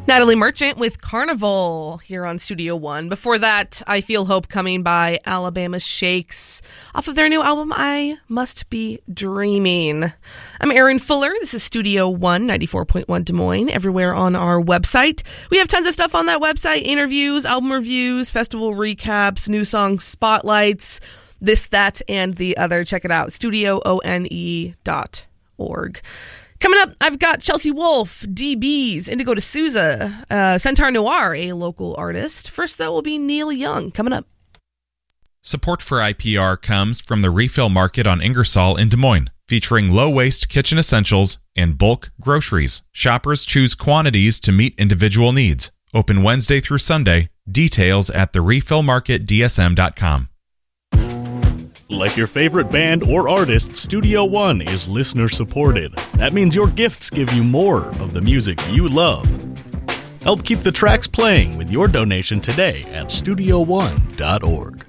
Natalie Merchant with Carnival here on Studio One. Before that, I Feel Hope Coming by Alabama Shakes off of their new album, I Must Be Dreaming. I'm Erin Fuller. This is Studio One, 94.1 Des Moines, everywhere on our website. We have tons of stuff on that website, interviews, album reviews, festival recaps, new song spotlights, this, that, and the other. Check it out, studioone.org. Coming up, I've got Chelsea Wolfe, DBs, Indigo D'Souza, Centaur Noir, a local artist. First, though, will be Neil Young. Coming up. Support for IPR comes from the Refill Market on Ingersoll in Des Moines, featuring low-waste kitchen essentials and bulk groceries. Shoppers choose quantities to meet individual needs. Open Wednesday through Sunday. Details at therefillmarketdsm.com. Like your favorite band or artist, Studio One is listener-supported. That means your gifts give you more of the music you love. Help keep the tracks playing with your donation today at studioone.org.